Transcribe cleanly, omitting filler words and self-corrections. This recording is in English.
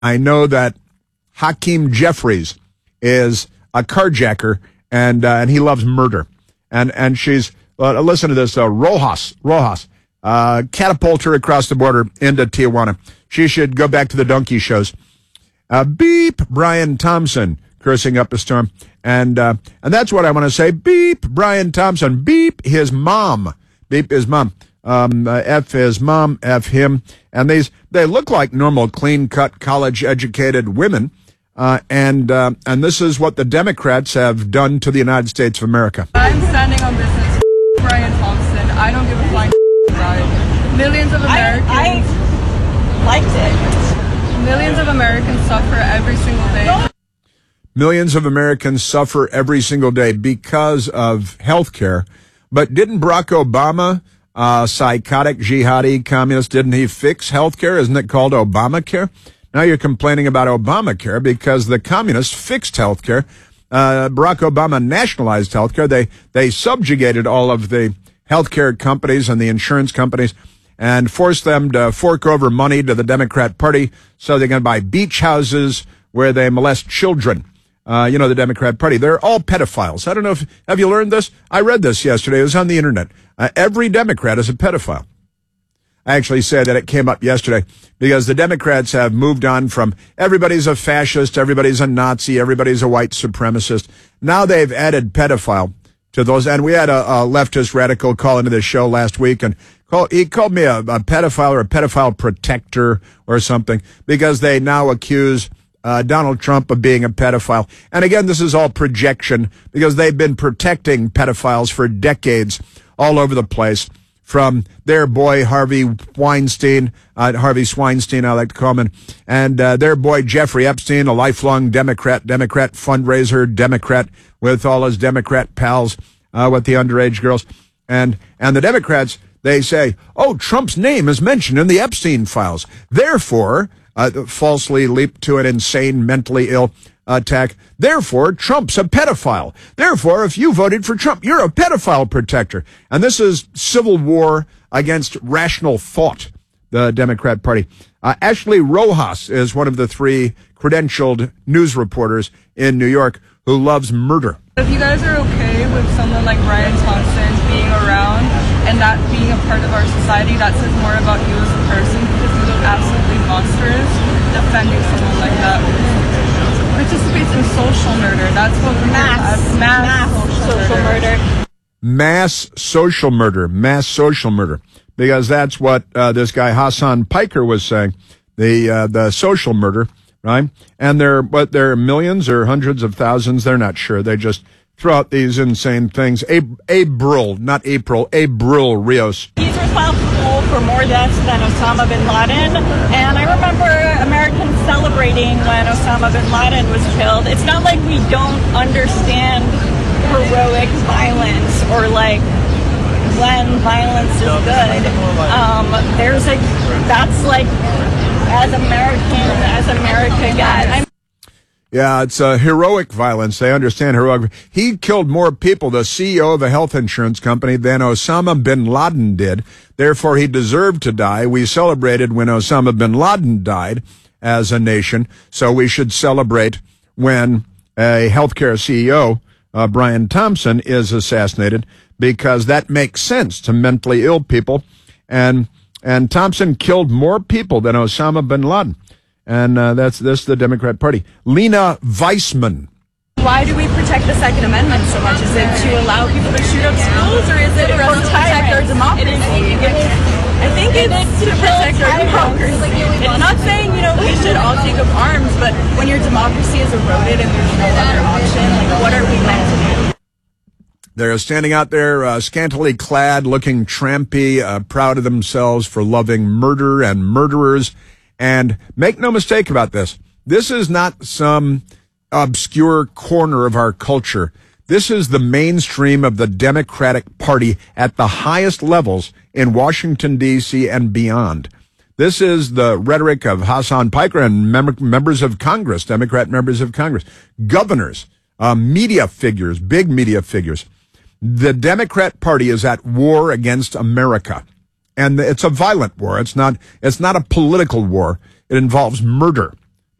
I know that Hakeem Jeffries is a carjacker, and he loves murder. And she's, listen to this, Rojas, catapult her across the border into Tijuana. She should go back to the donkey shows. Beep, Brian Thompson, cursing up a storm. And that's what I want to say. Beep, Brian Thompson. Beep, his mom. Beep, his mom. F his mom, F him. And they look like normal, clean-cut, college-educated women. And this is what the Democrats have done to the United States of America. I'm standing on business. Brian Thompson. I don't give a flying about it. Millions of Americans. I liked it. Millions of Americans suffer every single day. Millions of Americans suffer every single day because of health care. But didn't Barack Obama, psychotic, jihadi, communist, didn't he fix health care? Isn't it called Obamacare? Now you're complaining about Obamacare because the communists fixed health care. Barack Obama nationalized health care. They subjugated all of the health care companies and the insurance companies and forced them to fork over money to the Democrat Party so they can buy beach houses where they molest children. The Democrat Party. They're all pedophiles. I don't know have you learned this? I read this yesterday. It was on the internet. Every Democrat is a pedophile. I actually said that it came up yesterday because the Democrats have moved on from everybody's a fascist, everybody's a Nazi, everybody's a white supremacist. Now they've added pedophile to those. And we had a leftist radical call into this show last week, and he called me a pedophile or a pedophile protector or something because they now accuse Donald Trump of being a pedophile. And again, this is all projection because they've been protecting pedophiles for decades all over the place. From their boy, Harvey Swinestein, I like to call him, and their boy, Jeffrey Epstein, a lifelong Democrat fundraiser, Democrat with all his Democrat pals, with the underage girls. And the Democrats, they say, oh, Trump's name is mentioned in the Epstein files. Therefore, falsely leap to an insane, mentally ill attack. Therefore, Trump's a pedophile. Therefore, if you voted for Trump, you're a pedophile protector. And this is civil war against rational thought, the Democrat Party. Ashley Rojas is one of the 3 credentialed news reporters in New York who loves murder. If you guys are okay with someone like Brian Thompson being around and that being a part of our society, that says more about you as a person because you look absolutely monstrous defending someone like that. Participates in social murder. That's what we mass social murder. Mass social murder. Because that's what this guy Hassan Piker was saying. The social murder, right? And they're millions or hundreds of thousands. They're not sure. They just throw out these insane things. Abril Rios. He's responsible for more deaths than Osama bin Laden. And I remember Americans celebrating when Osama bin Laden was killed. It's not like we don't understand heroic violence or like when violence is good. That's like as America gets. Yeah, it's heroic violence. They understand heroic. He killed more people, the CEO of a health insurance company, than Osama bin Laden did. Therefore, he deserved to die. We celebrated when Osama bin Laden died as a nation. So we should celebrate when a healthcare CEO, Brian Thompson, is assassinated because that makes sense to mentally ill people. And Thompson killed more people than Osama bin Laden. And that's the Democrat Party. Lena Weissman. Why do we protect the Second Amendment so much? Is it to allow people to shoot up schools, or is it for us to protect our democracy? I think it's to protect our democracy. It's not saying, we should all take up arms, but when your democracy is eroded and there's no other option, what are we meant to do? They're standing out there scantily clad, looking trampy, proud of themselves for loving murder and murderers. And make no mistake about this. This is not some obscure corner of our culture. This is the mainstream of the Democratic Party at the highest levels in Washington, D.C. and beyond. This is the rhetoric of Hassan Piker and members of Congress, Democrat members of Congress, governors, media figures, big media figures. The Democrat Party is at war against America. And it's a violent war. It's not a political war. It involves murder.